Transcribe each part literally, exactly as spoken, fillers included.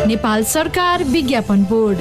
नेपाल सरकार विज्ञापन बोर्ड।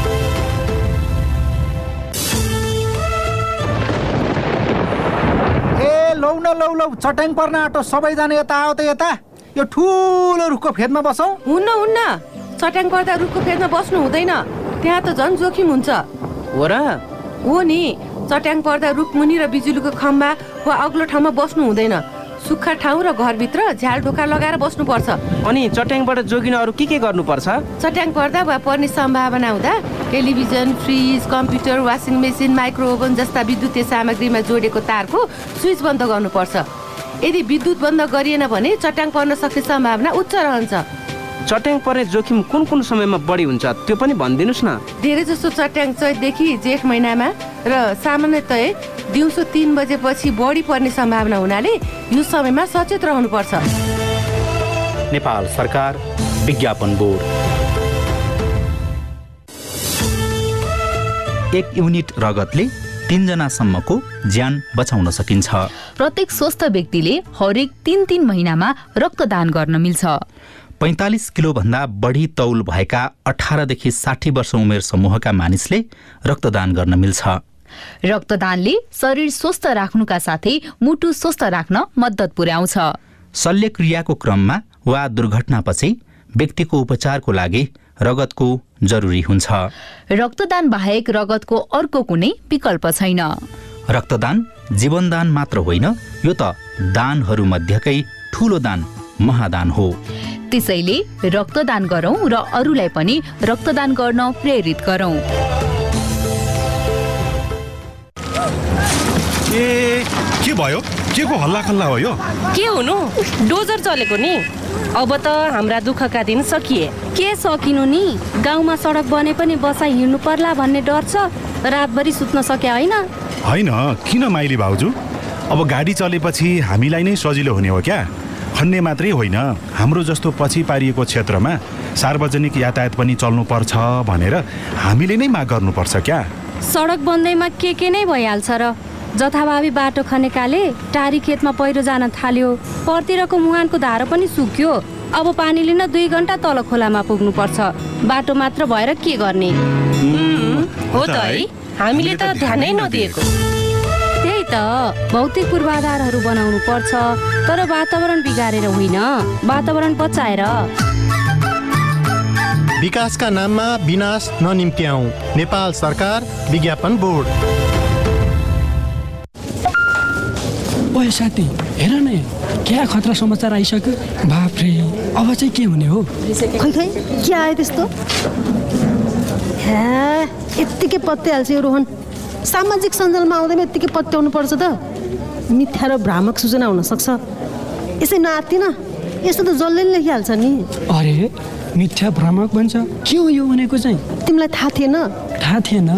ए लौ न लौ लौ चट्याङ पर्न आँटो, सबैजना यता आओ त यता। यो ठुलो रुखको फेदमा बसौँ। हुन्न हुन्न, चट्याङ पर्दा रुखको फेदमा बस्नु हुँदैन, त्यहाँ त झन् जोखिम हुन्छ। हो र? हो नि, चट्याङ पर्दा रुखमुनि र बिजुलीको खम्बा वा अग्लो ठाउँमा बस्नु हुँदैन। सुक्खा ठाउँ र घरभित्र झ्याल ढोका लगाएर बस्नुपर्छ। अनि चट्याङबाट जोगिन अरू के के गर्नुपर्छ? चट्याङ पर्दा वा पर्ने सम्भावना हुँदा television, fridge, computer, washing machine, micro oven जस्ता विद्युतीय सामग्रीमा जोडेको तारको स्विच बन्द गर्नुपर्छ। यदि विद्युत बन्द गरिएन भने चट्याङ पर्न सक्ने सम्भावना उच्च रहन्छ। चट्याङ पर्ने जोखिम कुन कुन समयमा बढी हुन्छ त्यो पनि भनिदिनुस् न। धेरै जसो चट्याङ चैतदेखि जेठ महिनामा र सामान्यतया दिउँसो तीन बजेपछि बढी पर्ने सम्भावना हुनाले यो समयमा सचेत रहनुपर्छ। नेपाल सरकार विज्ञापन बोर्ड। एक युनिट रगतले तीनजनासम्मको ज्यान बचाउन सकिन्छ। प्रत्येक स्वस्थ व्यक्तिले हरेक तीन तीन महिनामा रक्तदान गर्न मिल्छ। पैंतालिस किलो भन्दा बढी तौल भएका अठारदेखि साठी वर्ष उमेर समूहका मानिसले रक्तदान गर्न मिल्छ। रक्तदानले शरीर स्वस्थ राख्नुका साथै मुटु स्वस्थ राख्न मद्दत पुर्याउँछ। शल्यक्रियाको क्रममा वा दुर्घटनापछि व्यक्तिको उपचारको लागि रगतको जरुरी हुन्छ। रक्तदान बाहेक रगतको अर्को कुनै विकल्प छैन। रक्तदान जीवनदान मात्र होइन, यो त दानहरू मध्येकै ठूलो दान महादान हो। त्यसैले रक्तदान गरौं र अरूलाई पनि रक्तदान गर्न प्रेरित गरौं। ए के भयो? के को हल्ला खल्ला हो यो? के हुनु, डोजर चलेको नि। अब त हाम्रा दुःखका दिन सकिए। के सकिनु नि, गाउँमा सडक बने पनि बसाइ हिँड्नु पर्ला भन्ने डर छ। रातभरि सुत्न सक्या होइन? होइन, किन माइली भाउजू? अब गाडी चलेपछि हामीलाई नै सजिलो हुने हो क्या? खन्ने मात्रै होइन, हाम्रो जस्तो पछि पारिएको क्षेत्रमा सार्वजनिक यातायात पनि चल्नुपर्छ भनेर हामीले नै माग गर्नुपर्छ क्या? सडक बन्दैमा के के नै भइहाल्छ र। जथाभावी बाटो खनेकाले टारी खेतमा पहिरो जान थाल्यो, परतिरको मुहानको धारो पनि सुक्यो। अब पानी लिन दुई घन्टा तल खोलामा पुग्नु पर्छ। बाटो मात्र भएर के गर्ने? हो त है, हामीले त ध्यानै नदिएको। त्यही त, भौतिक पूर्वाधारहरू बनाउनु पर्छ, तर वातावरण बिगारेर होइन, वातावरण बचाएर। विकासका नाममा विनाश ननिम्त्याऊ। नेपाल सरकार विज्ञापन बोर्ड। ओए साथी, हेर न, क्या खतरा समाचार आइसक्यो। बाफ्रे, अब चाहिँ के हुने हो? खै खै के आयो त्यस्तो? हे, यत्तिकै पत्याइहाल्छ यो रोहन। सामाजिक सञ्जालमा आउँदैमा यत्तिकै पत्याउनु पर्छ त। मिथ्या र भ्रामक सूचना हुन सक्छ। यसै नआत्तिन, यस्तो त जसले नि लेखिहाल्छ नि। अरे मिथ्या भ्रामक भन्छ, के हो यो भनेको चाहिँ? तिमीलाई थाहा थिएन? थाहा थिएन।